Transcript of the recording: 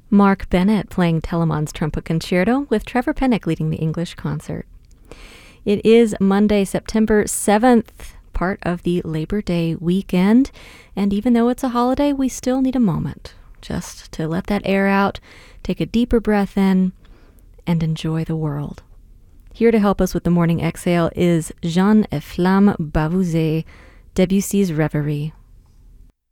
Mark Bennett playing Telemann's Trumpet Concerto with Trevor Pennock leading the English concert. It is Monday, September 7th, part of the Labor Day weekend, and even though it's a holiday, we still need a moment just to let that air out, take a deeper breath in, and enjoy the world. Here to help us with the morning exhale is Jean-Efflam Bavouzet, Debussy's Reverie.